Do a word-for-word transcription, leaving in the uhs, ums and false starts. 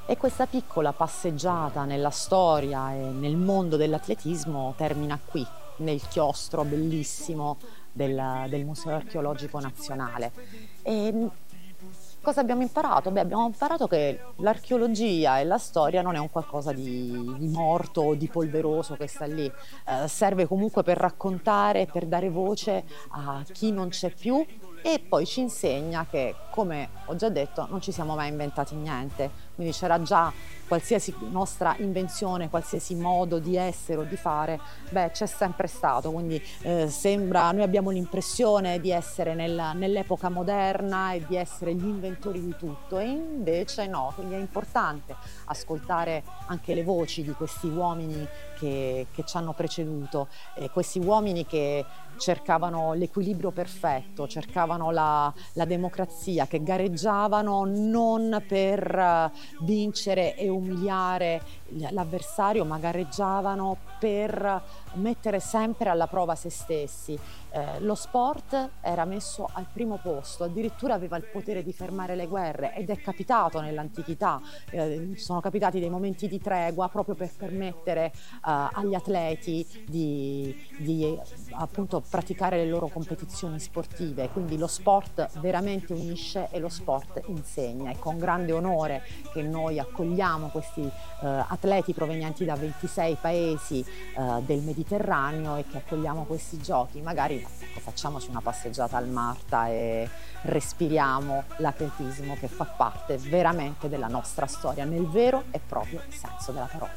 E questa piccola passeggiata nella storia e nel mondo dell'atletismo termina qui, nel chiostro bellissimo del del Museo Archeologico Nazionale. Ehm, Cosa abbiamo imparato? Beh, abbiamo imparato che l'archeologia e la storia non è un qualcosa di di morto o di polveroso che sta lì. Ehm, serve comunque per raccontare, per dare voce a chi non c'è più e poi ci insegna che, come ho già detto, non ci siamo mai inventati niente. Quindi c'era già qualsiasi nostra invenzione, qualsiasi modo di essere o di fare, beh, c'è sempre stato. Quindi, ehm, sembra noi abbiamo l'impressione di essere nel nell'epoca moderna e di essere gli inventori di tutto e invece no. Quindi è importante ascoltare anche le voci di questi uomini che che c'hanno preceduto, e questi uomini che cercavano l'equilibrio perfetto, cercavano la la democrazia, che gareggiavano non per eh, vincere e umiliare l l'avversario, ma gareggiavano per mettere sempre alla prova se stessi. Ehm, lo sport era messo al primo posto, addirittura aveva il potere di fermare le guerre ed è capitato nell'antichità, ehm, sono capitati dei momenti di tregua proprio per permettere, uhm, agli atleti di di, ehm, appunto praticare le loro competizioni sportive. Quindi lo sport veramente unisce e lo sport insegna. È con grande onore che noi accogliamo questi, uhm, atleti provenienti da ventisei paesi, uhm, del Mediterraneo e che accogliamo questi giochi. Magari, ecco, facciamoci una passeggiata al Marta e respiriamo l'atletismo che fa parte veramente della nostra storia, nel vero e proprio senso della parola.